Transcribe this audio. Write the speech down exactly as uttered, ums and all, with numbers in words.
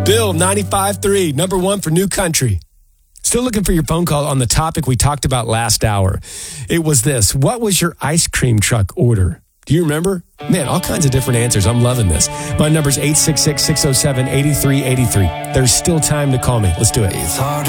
Bill, ninety-five three, number one for New Country. Still looking for your phone call on the topic we talked about last hour. It was this. What was your ice cream truck order? Do you remember? Man, all kinds of different answers. I'm loving this. My number's eight six six, six oh seven, eight three eight three. There's still time to call me. Let's do it.